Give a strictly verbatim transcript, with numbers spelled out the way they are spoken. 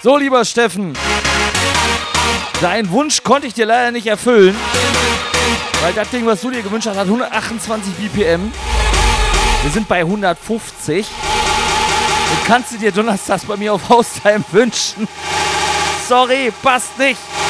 So, lieber Steffen, deinen Wunsch konnte ich dir leider nicht erfüllen, weil das Ding, was du dir gewünscht hast, hat hundertachtundzwanzig B P M. Wir sind bei hundertfünfzig. Und kannst du dir donnerstags bei mir auf Haustime wünschen? Sorry, passt nicht.